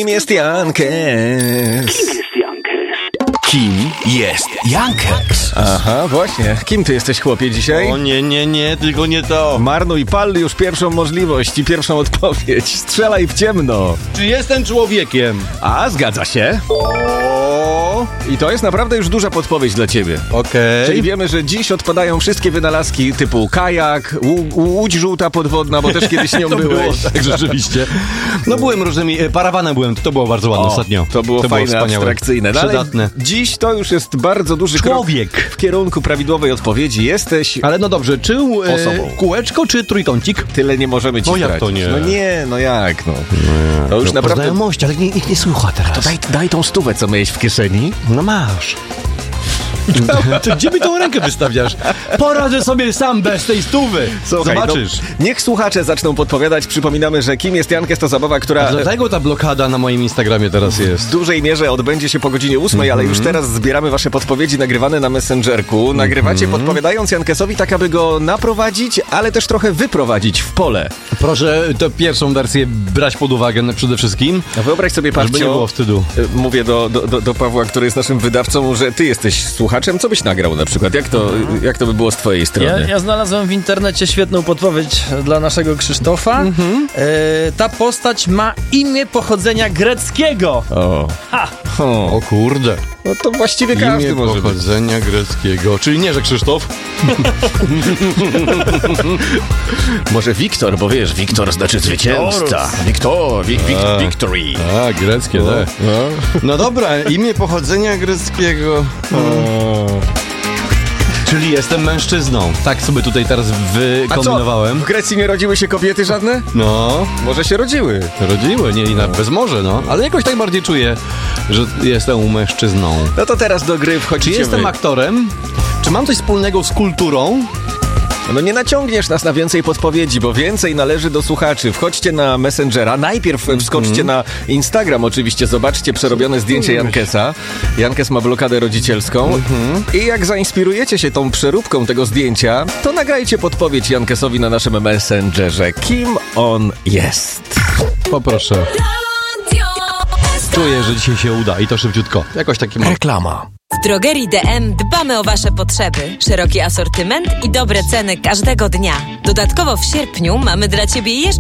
Kim jest Jankes? Kim jest Jankes? Aha, właśnie. Kim ty jesteś, chłopie, dzisiaj? O nie, tylko nie to. Marnuj, pal już pierwszą możliwość i pierwszą odpowiedź. Strzelaj w ciemno. Czy jestem człowiekiem? A, zgadza się. I to jest naprawdę już duża podpowiedź dla ciebie. Okej. Czyli wiemy, że dziś odpadają wszystkie wynalazki typu kajak, łódź żółta podwodna, bo też kiedyś nią byłeś. Było, tak, rzeczywiście. No byłem różnymi, parawanem byłem, to było bardzo ładne ostatnio. To było fajne, wspaniałe. abstrakcyjne. No, przydatne. Dziś to już jest bardzo duży Człowiek. krok w kierunku prawidłowej odpowiedzi. Jesteś... Ale no dobrze, czy osobą. kółeczko, czy trójkącik? Tyle nie możemy ci No jak stracić. to nie? No nie, no jak no. To już No, naprawdę... znajomości, ale nikt nie słucha teraz. To daj tą stówę, co miałeś w kieszeni. No masz. To gdzie mi tą rękę wystawiasz? Poradzę sobie sam bez tej stówy. Słuchaj, Zobaczysz. No, niech słuchacze zaczną podpowiadać. Przypominamy, że Kim jest Jankes to zabawa, która Dlatego ta blokada na moim Instagramie teraz jest. w dużej mierze odbędzie się po godzinie 8, ale już teraz zbieramy wasze podpowiedzi nagrywane na Messengerku. Nagrywacie podpowiadając Jankesowi tak, aby go naprowadzić, ale też trochę wyprowadzić w pole. Proszę tę pierwszą wersję brać pod uwagę przede wszystkim. Wyobraź sobie, Żeby nie Pawcio, było wstydu. mówię do Pawła, który jest naszym wydawcą, że ty jesteś słuchaczem. Co byś nagrał na przykład? Jak to by było z twojej strony? Ja znalazłem w internecie świetną podpowiedź dla naszego Krzysztofa. Ta postać ma imię pochodzenia greckiego. O. O kurde. No to właściwie każdy Imię może być. pochodzenia greckiego. Czyli nie, że Krzysztof? Może Wiktor, bo wiesz, Wiktor znaczy zwycięzca. Victory. A, greckie, tak. No dobra, imię pochodzenia greckiego. Czyli jestem mężczyzną. Tak sobie tutaj teraz wykombinowałem. W Grecji nie rodziły się kobiety żadne? No, Może się rodziły. rodziły, nie, bez może, no. Ale jakoś tak bardziej czuję, że jestem mężczyzną. No to teraz do gry Czy wchodzicie jestem wy. aktorem? Czy mam coś wspólnego z kulturą? No nie naciągniesz nas na więcej podpowiedzi, bo więcej należy do słuchaczy. Wchodźcie na Messengera, najpierw wskoczcie na Instagram oczywiście, zobaczcie przerobione zdjęcie Jankesa. Jankes ma blokadę rodzicielską i jak zainspirujecie się tą przeróbką tego zdjęcia, to nagrajcie podpowiedź Jankesowi na naszym Messengerze. Kim on jest? Poproszę. Czuję, że dzisiaj się uda i to szybciutko. Jakoś takie mam. Reklama. W Drogerii DM dbamy o Wasze potrzeby. Szeroki asortyment i dobre ceny każdego dnia. Dodatkowo w sierpniu mamy dla Ciebie jeszcze